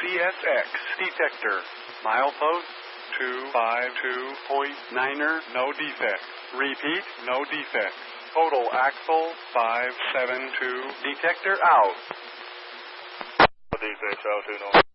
CSX detector. Milepost 252.9er, no defect. Repeat, no defect. Total axle 572. Detector out. D602 north.